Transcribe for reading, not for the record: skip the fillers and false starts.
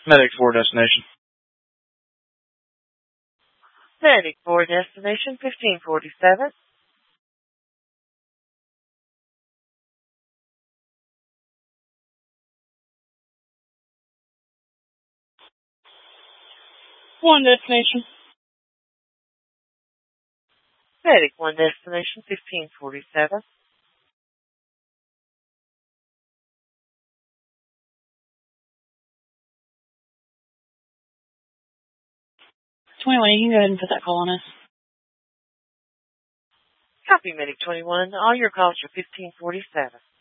Medic 4 destination. Medic 4 destination 1547. One destination. Medic 1 destination 1547. You can go ahead and put that call on us. Copy, Medic 21. All your calls are 1547.